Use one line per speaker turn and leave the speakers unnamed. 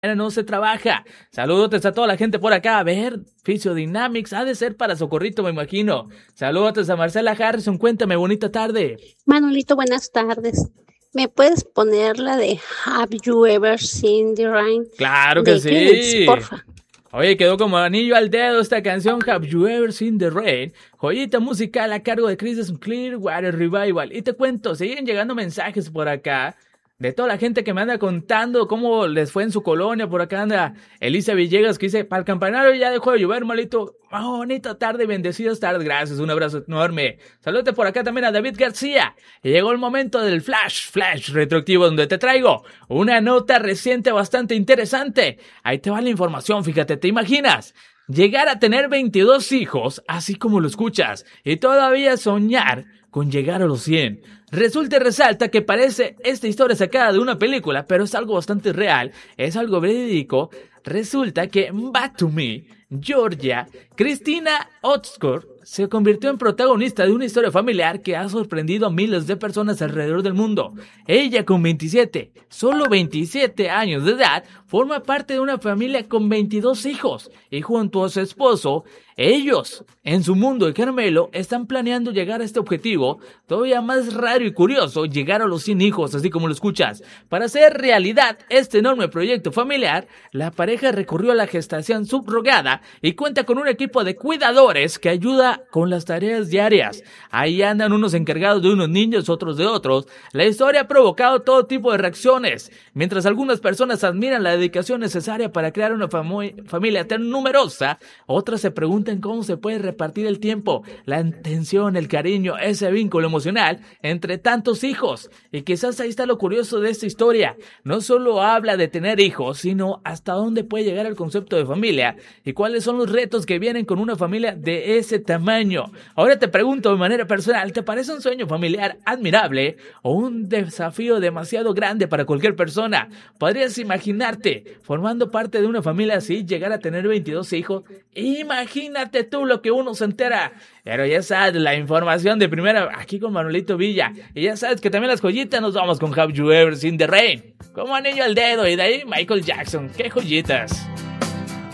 no se trabaja. Saludos a toda la gente por acá. A ver, Physiodynamics, ha de ser para Socorrito, me imagino. Saludos a Marcela Harrison, cuéntame, bonita tarde.
Manolito, buenas tardes. ¿Me puedes poner la de Have You Ever Seen the Rain?
Claro que
de
sí.
Kleenex, porfa.
Oye, quedó como anillo al dedo esta canción Have You Ever Seen the Rain, joyita musical a cargo de Creedence Clearwater Revival. Y te cuento, siguen llegando mensajes por acá de toda la gente que me anda contando cómo les fue en su colonia. Por acá anda Elisa Villegas que dice, para el campanario ya dejó de llover, malito. Oh, bonita tarde, bendecidas tardes, gracias, un abrazo enorme. Saludos por acá también a David García. Y llegó el momento del flash retroactivo, donde te traigo una nota reciente bastante interesante. Ahí te va la información, fíjate, ¿te imaginas? Llegar a tener 22 hijos, así como lo escuchas, y todavía soñar con llegar a los 100. Resulta y resalta que parece esta historia sacada de una película, pero es algo bastante real, es algo verídico. Resulta que en Batumi, Georgia, Christina Otskor se convirtió en protagonista de una historia familiar que ha sorprendido a miles de personas alrededor del mundo. Ella con 27, solo 27 años de edad, forma parte de una familia con 22 hijos y junto a su esposo, ellos, en su mundo de Carmelo, están planeando llegar a este objetivo todavía más raro y curioso, llegar a los 100 hijos, así como lo escuchas. Para hacer realidad este enorme proyecto familiar, la pareja recurrió a la gestación subrogada y cuenta con un equipo de cuidadores que ayuda con las tareas diarias. Ahí andan unos encargados de unos niños, otros de otros. La historia ha provocado todo tipo de reacciones. Mientras algunas personas admiran la dedicación necesaria para crear una familia tan numerosa, otras se preguntan cómo se puede repartir el tiempo, la atención, el cariño, ese vínculo emocional entre tantos hijos. Y quizás ahí está lo curioso de esta historia. No solo habla de tener hijos, sino hasta dónde puede llegar el concepto de familia y cuáles son los retos que vienen con una familia de ese tamaño. Ahora te pregunto de manera personal, ¿te parece un sueño familiar admirable o un desafío demasiado grande para cualquier persona? ¿Podrías imaginarte formando parte de una familia así, llegar a tener 22 hijos? Imagínate tú lo que uno se entera. Pero ya sabes, la información de primera aquí con Manolito Villa. Y ya sabes que también las joyitas nos vamos con Have You Ever Seen the Rain, como anillo al dedo, y de ahí Michael Jackson. ¡Qué joyitas!